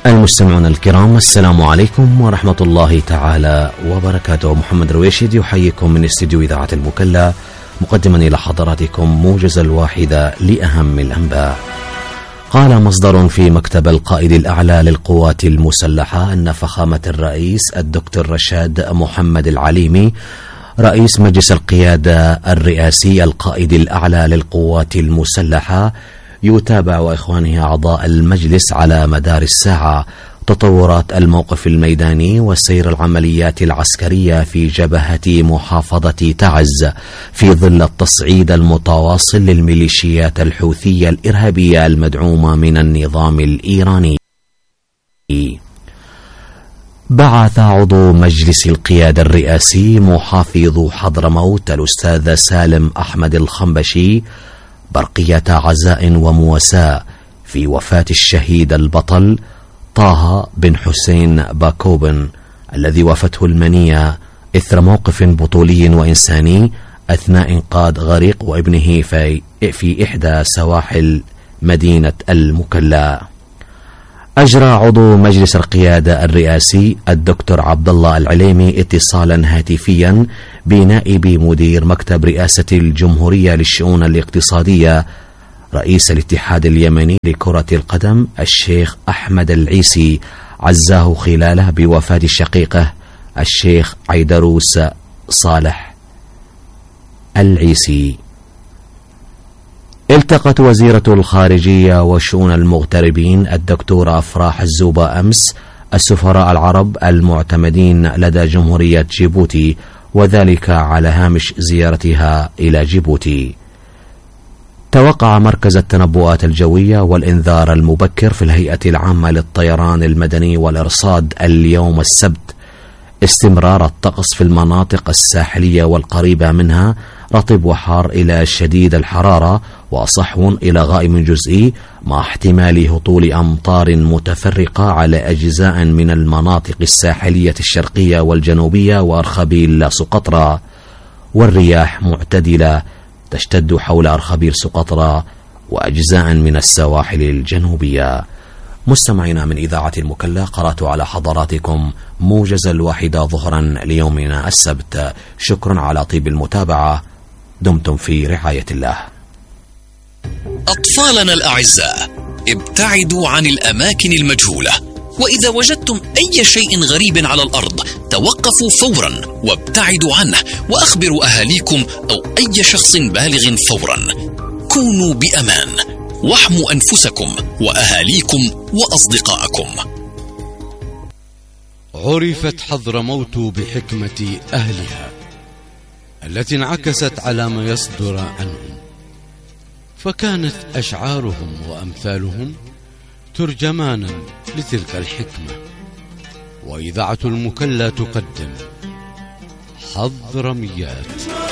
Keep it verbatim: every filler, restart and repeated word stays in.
المستمعون الكرام، السلام عليكم ورحمة الله تعالى وبركاته. محمد رويشد يحييكم من استديو إذاعة المكلا، مقدما إلى حضراتكم موجز الواحدة لأهم الأنباء. قال مصدر في مكتب القائد الأعلى للقوات المسلحة أن فخامة الرئيس الدكتور رشاد محمد العليمي رئيس مجلس القيادة الرئاسي القائد الأعلى للقوات المسلحة يتابع إخوانه أعضاء المجلس على مدار الساعة تطورات الموقف الميداني وسير العمليات العسكرية في جبهة محافظة تعز في ظل التصعيد المتواصل للميليشيات الحوثية الإرهابية المدعومة من النظام الإيراني. بعث عضو مجلس القيادة الرئاسي محافظ حضرموت الأستاذ سالم أحمد الخنبشي برقية عزاء ومواساة في وفاة الشهيد البطل طه بن حسين باكوبن الذي وافته المنية إثر موقف بطولي وإنساني أثناء إنقاذ غريق وابنه في, في إحدى سواحل مدينة المكلا. أجرى عضو مجلس القيادة الرئاسي الدكتور عبد الله العليمي اتصالا هاتفيا بنائب مدير مكتب رئاسة الجمهورية للشؤون الاقتصادية رئيس الاتحاد اليمني لكرة القدم الشيخ أحمد العيسي، عزاه خلاله بوفاة شقيقه الشيخ عيدروس صالح العيسي. التقت وزيرة الخارجية وشؤون المغتربين الدكتورة أفراح الزوبة أمس السفراء العرب المعتمدين لدى جمهورية جيبوتي، وذلك على هامش زيارتها إلى جيبوتي. توقع مركز التنبؤات الجوية والإنذار المبكر في الهيئة العامة للطيران المدني والإرصاد اليوم السبت استمرار الطقس في المناطق الساحلية والقريبة منها رطب وحار إلى شديد الحرارة وصحو إلى غائم جزئي، مع احتمال هطول أمطار متفرقة على أجزاء من المناطق الساحلية الشرقية والجنوبية وأرخبيل سقطرى، والرياح معتدلة تشتد حول أرخبيل سقطرى وأجزاء من السواحل الجنوبية. مستمعينا من إذاعة المكلا، قرأت على حضراتكم موجز الواحدة ظهرا ليومنا السبت. شكرا على طيب المتابعة، دمتم في رعاية الله. أطفالنا الأعزاء، ابتعدوا عن الأماكن المجهولة، وإذا وجدتم أي شيء غريب على الأرض توقفوا فورا وابتعدوا عنه، وأخبروا أهاليكم أو أي شخص بالغ فورا. كونوا بأمان واحموا أنفسكم وأهاليكم وأصدقائكم. عرفت حضرموت بحكمة أهلها التي انعكست على ما يصدر عنهم، فكانت أشعارهم وأمثالهم ترجمانا لتلك الحكمة. وإذاعة المكلا تقدم حضرميات.